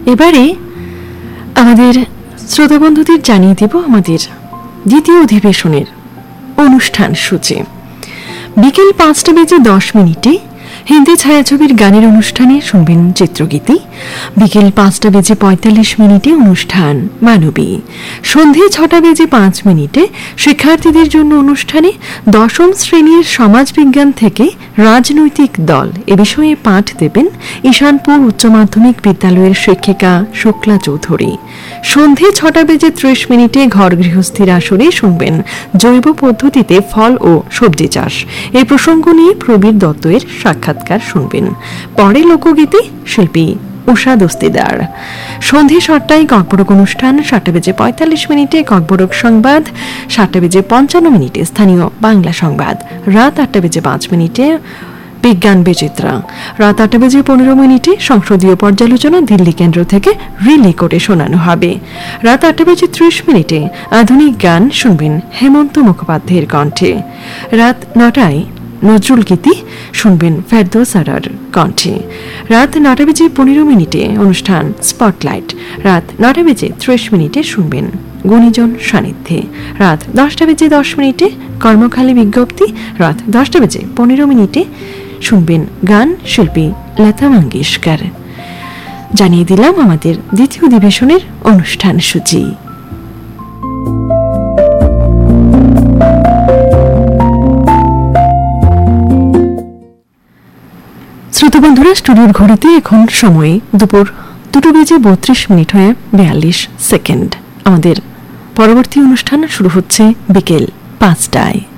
এবারে আমাদের শ্রোতা বন্ধুদের জানিয়ে দেব আমাদের দ্বিতীয় অধিবেশনের অনুষ্ঠান সূচি। বিকেল 5:10 হিন্দি ছায়াছবির গানের অনুষ্ঠানে শুনবেন চিত্রগীতি। বিকেল 5:45 অনুষ্ঠান মানবী। সন্ধে 6:05 শিক্ষার্থীদের জন্য অনুষ্ঠানে দশম শ্রেণীর সমাজবিজ্ঞান থেকে রাজনৈতিক দল এ বিষয়ে পাঠ দেবেন ঈশানপুর উচ্চ মাধ্যমিক বিদ্যালয়ের শিক্ষিকা শুক্লা চৌধুরী। সন্ধে 6:30 ঘর গৃহস্থির আসরে শুনবেন জৈব পদ্ধতিতে ফল ও সবজি চাষ এই প্রসঙ্গ নিয়ে প্রবীর দত্তের সাক্ষাৎকার শুনবেন। পরে লোকগীতি শিল্পী উষা দস্তিদার। সন্ধে 7টায় কর্পোরক অনুষ্ঠান। 7:45 কর্পোরক সংবাদ। 7:55 স্থানীয় বাংলা সংবাদ। রাত 8:05 বিজ্ঞান বিচিত্রা। রাত 8:15 সংসদীয় পর্যালোচনা দিল্লি কেন্দ্র থেকে রিলি করে শোনানো হবে। রাত 8:30 আধুনিক গান শুনবেন হেমন্ত মুখোপাধ্যায়ের কণ্ঠে। রাত 9টায় নজরুল গীতি শুনবেন ফেরদৌস আরার কণ্ঠে। রাত 9:15 অনুষ্ঠান স্পটলাইট। রাত 9:30 শুনবেন গুণীজন সান্নিধ্যে। রাত 10:10 কর্মখালী বিজ্ঞপ্তি। রাত 10:15 শুনবেন গান শিল্পী লতা মঙ্গেশকর। জানিয়ে দিলাম আমাদের দ্বিতীয় অধিবেশনের অনুষ্ঠান সূচি। শ্রোতা বন্ধুরা, স্টুডিওর ঘড়িতে এখন সময় দুপুর 2:32 হয়ে 42 সেকেন্ড। আমাদের পরবর্তী অনুষ্ঠান শুরু হচ্ছে বিকেল 5টায়।